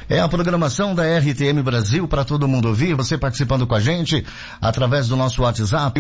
É a programação da RTM Brasil para todo mundo ouvir. Você participando com a gente através do nosso WhatsApp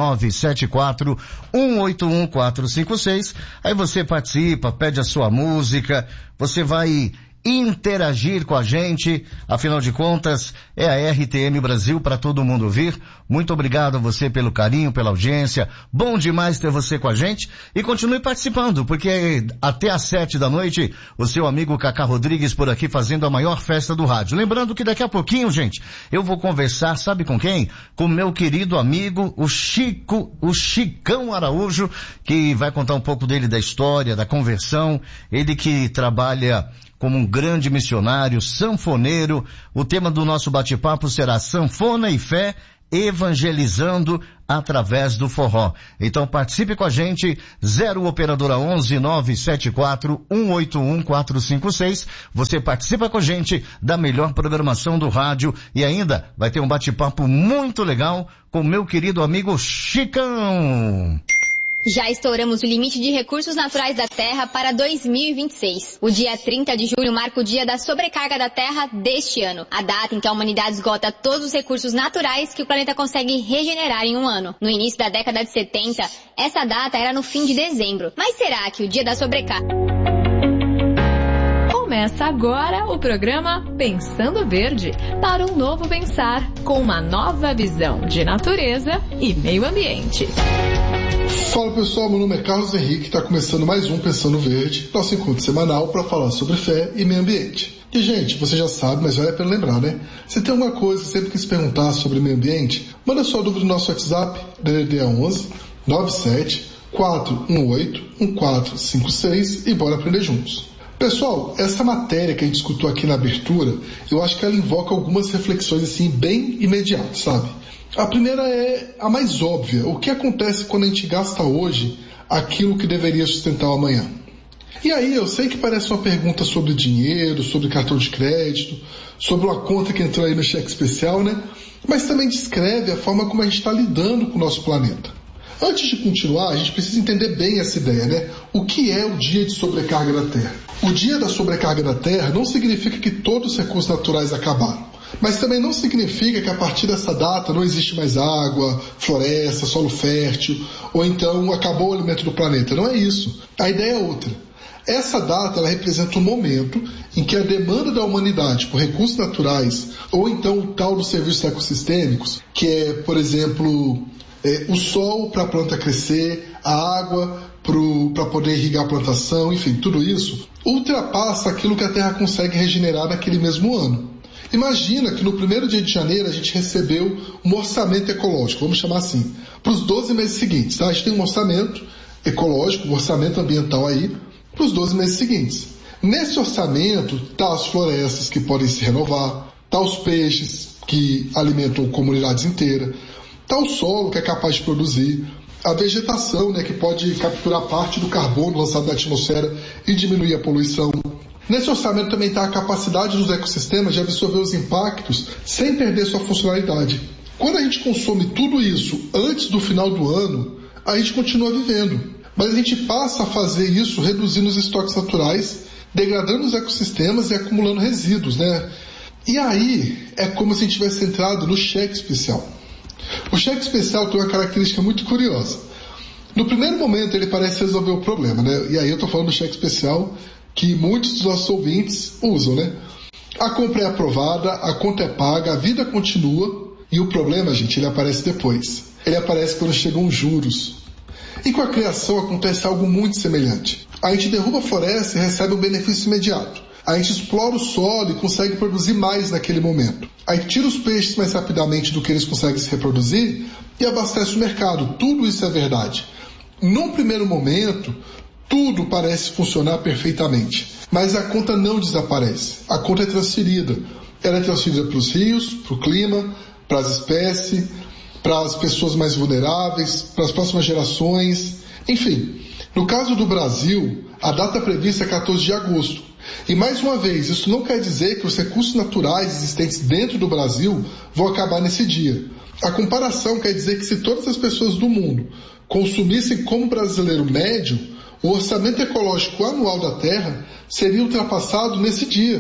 11974181456. Aí você participa, pede a sua música, você vai interagir com a gente, afinal de contas é a RTM Brasil para todo mundo ouvir. Muito obrigado a você pelo carinho, pela audiência, bom demais ter você com a gente e continue participando, porque até às 7 da noite o seu amigo Cacá Rodrigues por aqui fazendo a maior festa do rádio. Lembrando que daqui a pouquinho, gente, eu vou conversar, sabe com quem? Com meu querido amigo, o Chicão Araújo, que vai contar um pouco dele, da história, da conversão, ele que trabalha como um grande missionário, sanfoneiro. O tema do nosso bate-papo será Sanfona e Fé, evangelizando através do forró. Então participe com a gente, 0 operadora 11 974 181 456. Você participa com a gente da melhor programação do rádio e ainda vai ter um bate-papo muito legal com meu querido amigo Chicão. Já estouramos o limite de recursos naturais da Terra para 2026. O dia 30 de julho marca o dia da sobrecarga da Terra deste ano. A data em que a humanidade esgota todos os recursos naturais que o planeta consegue regenerar em um ano. No início da década de 70, essa data era no fim de dezembro. Mas será que o dia da sobrecarga... Começa agora o programa Pensando Verde, para um novo pensar, com uma nova visão de natureza e meio ambiente. Fala pessoal, meu nome é Carlos Henrique, está começando mais um Pensando Verde, nosso encontro semanal para falar sobre fé e meio ambiente. E gente, você já sabe, mas vale a pena lembrar, né? Se tem alguma coisa que sempre quis perguntar sobre meio ambiente, manda sua dúvida no nosso WhatsApp, DDD 11 97 418 1456 e bora aprender juntos. Pessoal, essa matéria que a gente escutou aqui na abertura, eu acho que ela invoca algumas reflexões assim bem imediatas, sabe? A primeira é a mais óbvia. O que acontece quando a gente gasta hoje aquilo que deveria sustentar o amanhã? E aí, eu sei que parece uma pergunta sobre dinheiro, sobre cartão de crédito, sobre uma conta que entrou aí no cheque especial, né? Mas também descreve a forma como a gente está lidando com o nosso planeta. Antes de continuar, a gente precisa entender bem essa ideia, né? O que é o dia de sobrecarga da Terra? O dia da sobrecarga da Terra não significa que todos os recursos naturais acabaram. Mas também não significa que a partir dessa data não existe mais água, floresta, solo fértil, ou então acabou o alimento do planeta. Não é isso. A ideia é outra. Essa data ela representa um momento em que a demanda da humanidade por recursos naturais, ou então o tal dos serviços ecossistêmicos, que é, por exemplo, o sol para a planta crescer, a água para poder irrigar a plantação, enfim, tudo isso, ultrapassa aquilo que a Terra consegue regenerar naquele mesmo ano. Imagina que no primeiro dia de janeiro a gente recebeu um orçamento ecológico, vamos chamar assim, para os 12 meses seguintes. Tá? A gente tem um orçamento ecológico, um orçamento ambiental aí, para os 12 meses seguintes. Nesse orçamento tá as florestas que podem se renovar, tá os peixes que alimentam comunidades inteiras, tá o solo que é capaz de produzir, a vegetação, né, que pode capturar parte do carbono lançado na atmosfera e diminuir a poluição. Nesse orçamento também está a capacidade dos ecossistemas de absorver os impactos sem perder sua funcionalidade. Quando a gente consome tudo isso antes do final do ano, a gente continua vivendo. Mas a gente passa a fazer isso reduzindo os estoques naturais, degradando os ecossistemas e acumulando resíduos, né? E aí é como se a gente tivesse entrado no cheque especial. O cheque especial tem uma característica muito curiosa. No primeiro momento ele parece resolver o problema, né? E aí eu estou falando do cheque especial que muitos dos nossos ouvintes usam, né? A compra é aprovada, a conta é paga, a vida continua e o problema, gente, ele aparece depois. Ele aparece quando chegam os juros. E com a criação acontece algo muito semelhante. A gente derruba a floresta e recebe um benefício imediato. A gente explora o solo e consegue produzir mais naquele momento. A gente tira os peixes mais rapidamente do que eles conseguem se reproduzir e abastece o mercado. Tudo isso é verdade. Num primeiro momento, tudo parece funcionar perfeitamente, mas a conta não desaparece. A conta é transferida. Ela é transferida para os rios, para o clima, para as espécies, para as pessoas mais vulneráveis, para as próximas gerações. Enfim, no caso do Brasil, a data prevista é 14 de agosto. E mais uma vez, isso não quer dizer que os recursos naturais existentes dentro do Brasil vão acabar nesse dia. A comparação quer dizer que se todas as pessoas do mundo consumissem como brasileiro médio, o orçamento ecológico anual da Terra seria ultrapassado nesse dia.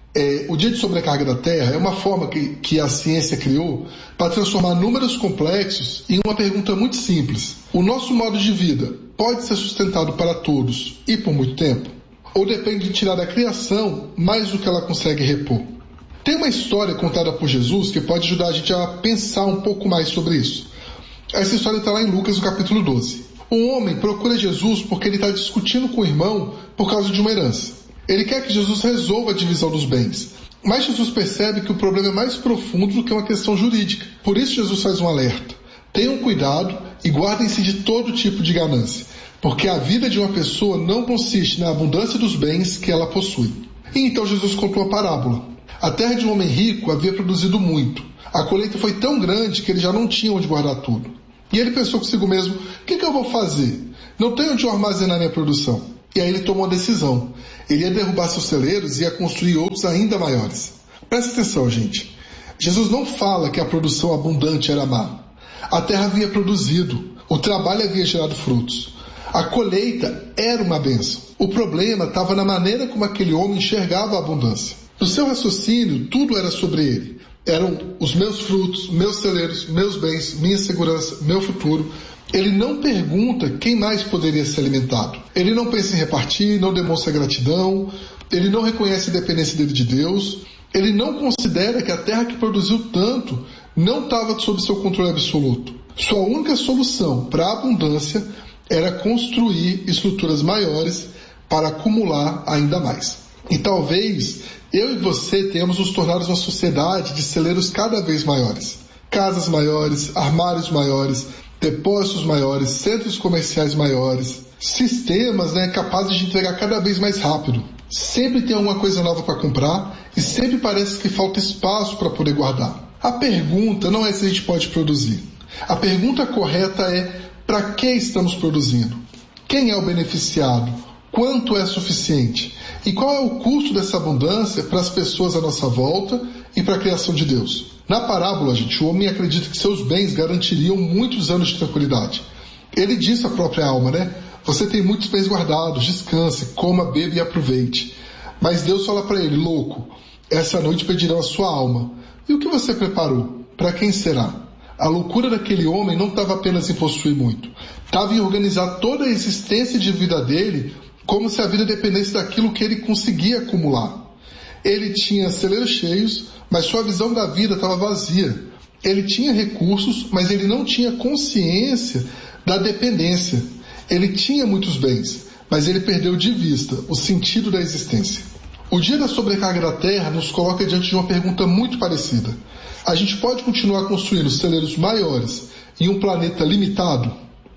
O dia de sobrecarga da Terra é uma forma que a ciência criou para transformar números complexos em uma pergunta muito simples. O nosso modo de vida pode ser sustentado para todos e por muito tempo? Ou depende de tirar da criação mais do que ela consegue repor? Tem uma história contada por Jesus que pode ajudar a gente a pensar um pouco mais sobre isso. Essa história está lá em Lucas, no capítulo 12. Um homem procura Jesus porque ele está discutindo com o irmão por causa de uma herança. Ele quer que Jesus resolva a divisão dos bens. Mas Jesus percebe que o problema é mais profundo do que uma questão jurídica. Por isso Jesus faz um alerta. Tenham cuidado e guardem-se de todo tipo de ganância, porque a vida de uma pessoa não consiste na abundância dos bens que ela possui. E então Jesus contou uma parábola. A terra de um homem rico havia produzido muito. A colheita foi tão grande que ele já não tinha onde guardar tudo. E ele pensou consigo mesmo, o que eu vou fazer? Não tenho onde armazenar minha produção. E aí ele tomou uma decisão. Ele ia derrubar seus celeiros e ia construir outros ainda maiores. Presta atenção, gente. Jesus não fala que a produção abundante era má. A terra havia produzido. O trabalho havia gerado frutos. A colheita era uma bênção. O problema estava na maneira como aquele homem enxergava a abundância. No seu raciocínio, tudo era sobre ele. Eram os meus frutos, meus celeiros, meus bens, minha segurança, meu futuro. Ele não pergunta quem mais poderia ser alimentado. Ele não pensa em repartir, não demonstra gratidão, ele não reconhece a dependência dele de Deus, ele não considera que a terra que produziu tanto não estava sob seu controle absoluto. Sua única solução para a abundância era construir estruturas maiores para acumular ainda mais. E talvez eu e você tenhamos nos tornado uma sociedade de celeiros cada vez maiores. Casas maiores, armários maiores, depósitos maiores, centros comerciais maiores, sistemas capazes de entregar cada vez mais rápido. Sempre tem alguma coisa nova para comprar e sempre parece que falta espaço para poder guardar. A pergunta não é se a gente pode produzir. A pergunta correta é para que estamos produzindo? Quem é o beneficiado? Quanto é suficiente? E qual é o custo dessa abundância para as pessoas à nossa volta e para a criação de Deus? Na parábola, gente, o homem acredita que seus bens garantiriam muitos anos de tranquilidade. Ele disse à própria alma, Você tem muitos bens guardados, descanse, coma, beba e aproveite. Mas Deus fala para ele, louco, essa noite pedirão a sua alma. E o que você preparou? Para quem será? A loucura daquele homem não estava apenas em possuir muito. Estava em organizar toda a existência de vida dele como se a vida dependesse daquilo que ele conseguia acumular. Ele tinha celeiros cheios, mas sua visão da vida estava vazia. Ele tinha recursos, mas ele não tinha consciência da dependência. Ele tinha muitos bens, mas ele perdeu de vista o sentido da existência. O dia da sobrecarga da Terra nos coloca diante de uma pergunta muito parecida. A gente pode continuar construindo celeiros maiores em um planeta limitado?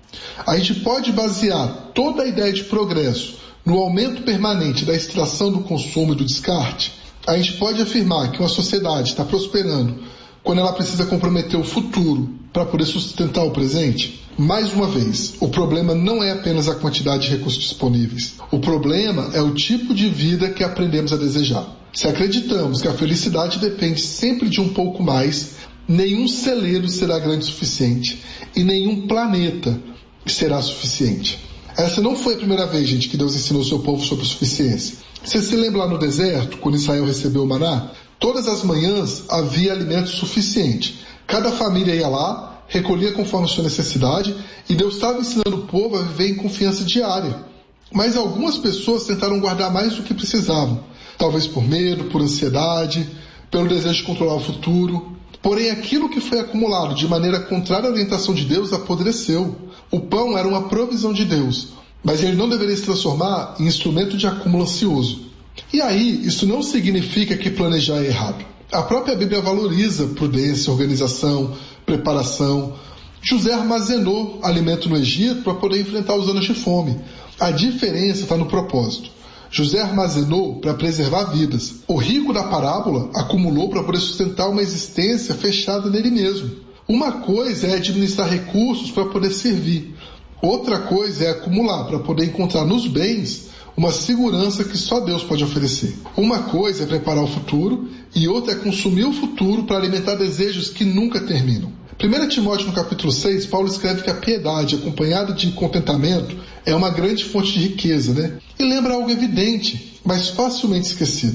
A gente pode basear toda a ideia de progresso no aumento permanente da extração do consumo e do descarte? A gente pode afirmar que uma sociedade está prosperando quando ela precisa comprometer o futuro para poder sustentar o presente? Mais uma vez, o problema não é apenas a quantidade de recursos disponíveis. O problema é o tipo de vida que aprendemos a desejar. Se acreditamos que a felicidade depende sempre de um pouco mais, nenhum celeiro será grande o suficiente e nenhum planeta será suficiente. Essa não foi a primeira vez, gente, que Deus ensinou o seu povo sobre suficiência. Você se lembra lá no deserto, quando Israel recebeu o maná? Todas as manhãs havia alimento suficiente. Cada família ia lá, recolhia conforme a sua necessidade, e Deus estava ensinando o povo a viver em confiança diária. Mas algumas pessoas tentaram guardar mais do que precisavam. Talvez por medo, por ansiedade, pelo desejo de controlar o futuro. Porém, aquilo que foi acumulado de maneira contrária à orientação de Deus apodreceu. O pão era uma provisão de Deus, mas ele não deveria se transformar em instrumento de acúmulo ansioso. E aí, isso não significa que planejar é errado. A própria Bíblia valoriza prudência, organização, preparação. José armazenou alimento no Egito para poder enfrentar os anos de fome. A diferença está no propósito. José armazenou para preservar vidas. O rico da parábola acumulou para poder sustentar uma existência fechada nele mesmo. Uma coisa é administrar recursos para poder servir. Outra coisa é acumular para poder encontrar nos bens uma segurança que só Deus pode oferecer. Uma coisa é preparar o futuro e outra é consumir o futuro para alimentar desejos que nunca terminam. 1 Timóteo, no capítulo 6, Paulo escreve que a piedade, acompanhada de contentamento, é uma grande fonte de riqueza, E lembra algo evidente, mas facilmente esquecido.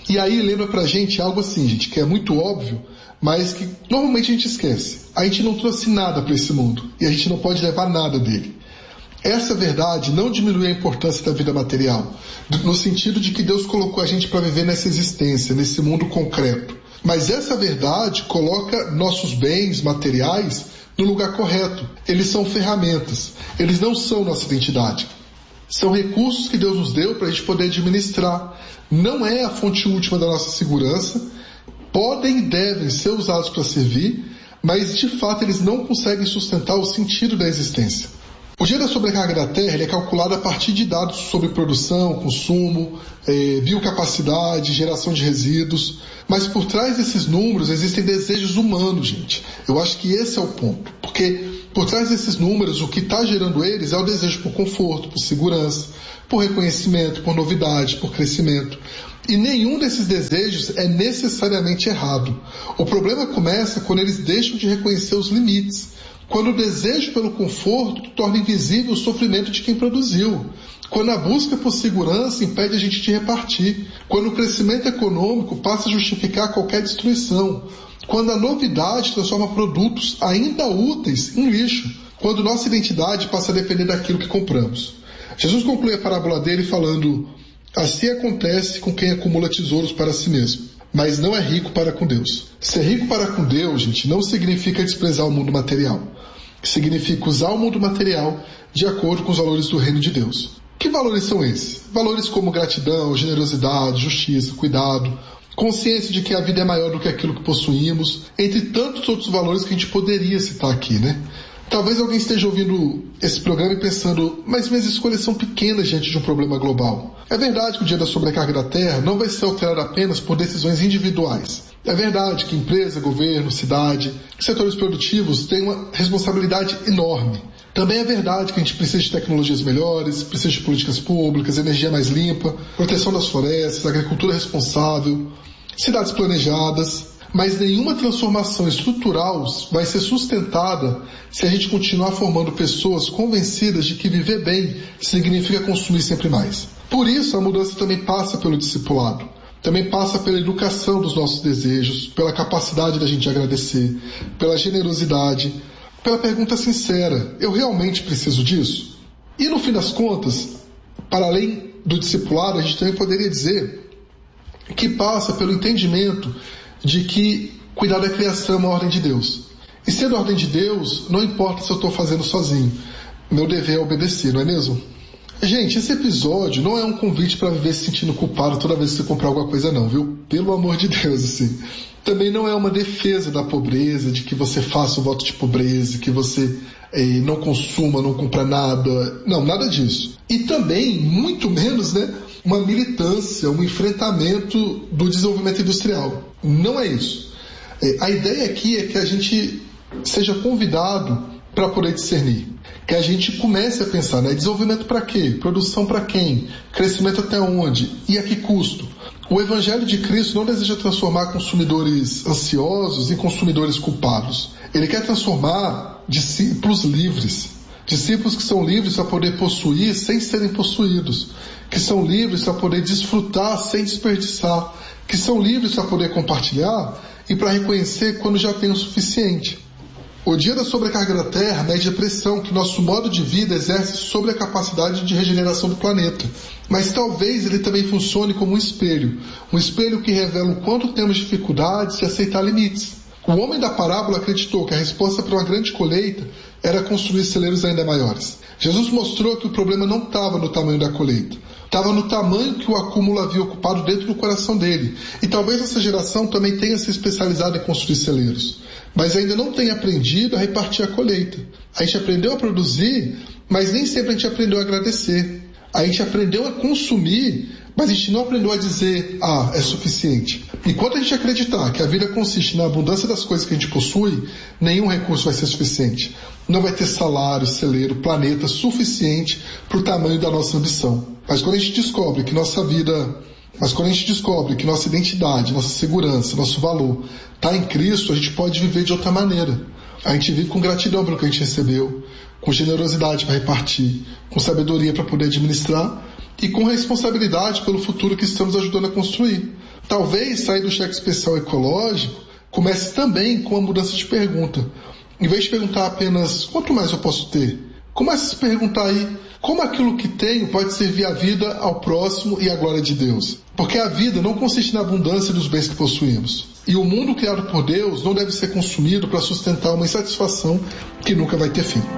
E aí lembra pra gente algo assim, gente, que é muito óbvio, mas que normalmente a gente esquece. A gente não trouxe nada para esse mundo e a gente não pode levar nada dele. Essa verdade não diminui a importância da vida material, no sentido de que Deus colocou a gente para viver nessa existência, nesse mundo concreto. Mas essa verdade coloca nossos bens materiais no lugar correto. Eles são ferramentas, eles não são nossa identidade. São recursos que Deus nos deu para a gente poder administrar. Não é a fonte última da nossa segurança. Podem e devem ser usados para servir, mas de fato eles não conseguem sustentar o sentido da existência. O dia da sobrecarga da Terra ele é calculado a partir de dados sobre produção, consumo, biocapacidade, geração de resíduos, mas por trás desses números existem desejos humanos, gente. Eu acho que esse é o ponto, porque por trás desses números o que está gerando eles é o desejo por conforto, por segurança, por reconhecimento, por novidade, por crescimento. E nenhum desses desejos é necessariamente errado. O problema começa quando eles deixam de reconhecer os limites. Quando o desejo pelo conforto torna invisível o sofrimento de quem produziu. Quando a busca por segurança impede a gente de repartir. Quando o crescimento econômico passa a justificar qualquer destruição. Quando a novidade transforma produtos ainda úteis em lixo. Quando nossa identidade passa a depender daquilo que compramos. Jesus conclui a parábola dele falando: assim acontece com quem acumula tesouros para si mesmo, mas não é rico para com Deus. Ser rico para com Deus, gente, não significa desprezar o mundo material. Significa usar o mundo material de acordo com os valores do reino de Deus. Que valores são esses? Valores como gratidão, generosidade, justiça, cuidado, consciência de que a vida é maior do que aquilo que possuímos, entre tantos outros valores que a gente poderia citar aqui, né? Talvez alguém esteja ouvindo esse programa e pensando: mas minhas escolhas são pequenas diante de um problema global. É verdade que o dia da sobrecarga da Terra não vai ser alterado apenas por decisões individuais. É verdade que empresa, governo, cidade, setores produtivos têm uma responsabilidade enorme. Também é verdade que a gente precisa de tecnologias melhores, precisa de políticas públicas, energia mais limpa, proteção das florestas, agricultura responsável, cidades planejadas. Mas nenhuma transformação estrutural vai ser sustentada se a gente continuar formando pessoas convencidas de que viver bem significa consumir sempre mais. Por isso, a mudança também passa pelo discipulado. Também passa pela educação dos nossos desejos, pela capacidade da gente agradecer, pela generosidade, pela pergunta sincera: eu realmente preciso disso? E no fim das contas, para além do discipulado, a gente também poderia dizer que passa pelo entendimento de que cuidar da criação é uma ordem de Deus. E sendo ordem de Deus, não importa se eu estou fazendo sozinho. Meu dever é obedecer, não é mesmo? Gente, esse episódio não é um convite para viver se sentindo culpado toda vez que você comprar alguma coisa não, viu? Pelo amor de Deus, assim. Também não é uma defesa da pobreza, de que você faça o voto de pobreza, que você não consuma, não compra nada. Não, nada disso. E também, muito menos, né, uma militância, um enfrentamento do desenvolvimento industrial. Não é isso. A ideia aqui é que a gente seja convidado para poder discernir. Que a gente comece a pensar, né? Desenvolvimento para quê? Produção para quem? Crescimento até onde? E a que custo? O Evangelho de Cristo não deseja transformar consumidores ansiosos em consumidores culpados. Ele quer transformar discípulos livres. Discípulos que são livres para poder possuir sem serem possuídos. Que são livres para poder desfrutar sem desperdiçar. Que são livres para poder compartilhar e para reconhecer quando já tem o suficiente. O dia da sobrecarga da Terra mede a pressão que nosso modo de vida exerce sobre a capacidade de regeneração do planeta. Mas talvez ele também funcione como um espelho que revela o quanto temos dificuldades de aceitar limites. O homem da parábola acreditou que a resposta para uma grande colheita era construir celeiros ainda maiores. Jesus mostrou que o problema não estava no tamanho da colheita. Estava no tamanho que o acúmulo havia ocupado dentro do coração dele. E talvez essa geração também tenha se especializado em construir celeiros, mas ainda não tenha aprendido a repartir a colheita. A gente aprendeu a produzir, mas nem sempre a gente aprendeu a agradecer. A gente aprendeu a consumir, mas a gente não aprendeu a dizer: ah, é suficiente. Enquanto a gente acreditar que a vida consiste na abundância das coisas que a gente possui, nenhum recurso vai ser suficiente. Não vai ter salário, celeiro, planeta suficiente para o tamanho da nossa ambição. Mas quando a gente descobre que nossa identidade, nossa segurança, nosso valor está em Cristo, a gente pode viver de outra maneira. A gente vive com gratidão pelo que a gente recebeu, com generosidade para repartir, com sabedoria para poder administrar e com responsabilidade pelo futuro que estamos ajudando a construir. Talvez sair do cheque especial ecológico comece também com uma mudança de pergunta. Em vez de perguntar apenas quanto mais eu posso ter, comece a se perguntar aí como aquilo que tenho pode servir a vida, ao próximo e à glória de Deus. Porque a vida não consiste na abundância dos bens que possuímos. E o mundo criado por Deus não deve ser consumido para sustentar uma insatisfação que nunca vai ter fim.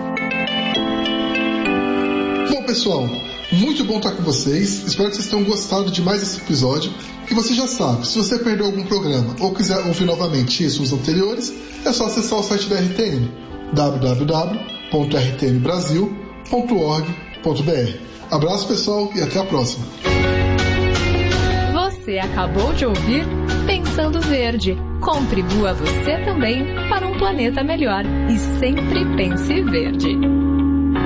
Bom, pessoal, muito bom estar com vocês. Espero que vocês tenham gostado de mais esse episódio. E você já sabe, se você perdeu algum programa ou quiser ouvir novamente isso os anteriores, é só acessar o site da RTM, www.rtmbrasil.org.br. Abraço, pessoal, e até a próxima. Você acabou de ouvir Pensando Verde. Contribua você também para um planeta melhor. E sempre pense verde.